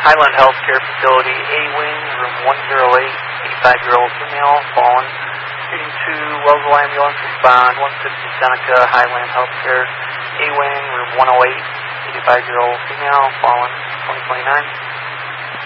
Highland Healthcare Facility, A Wing, room 108, 85-year-old female, fallen. Speeding to Wellsville Ambulance, respond 150 Seneca, Highland Healthcare, A Wing, room 108, 85-year-old female, fallen, 2029.